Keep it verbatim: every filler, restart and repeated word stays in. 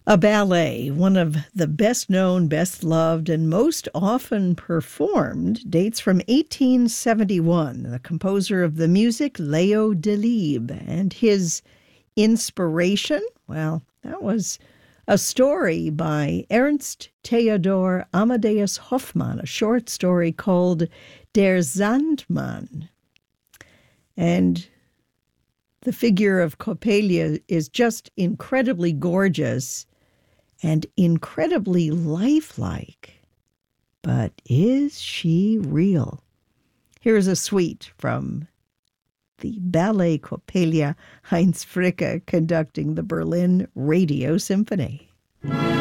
A ballet, one of the best known, best loved, and most often performed, dates from eighteen seventy-one. The composer of the music, Leo Delibes, and his inspiration, well, that was a story by Ernst Theodor Amadeus Hoffmann, a short story called Der Sandmann. And the figure of Coppelia is just incredibly gorgeous and incredibly lifelike. But is she real? Here's a suite from the Ballet Coppelia, Heinz Fricke conducting the Berlin Radio Symphony.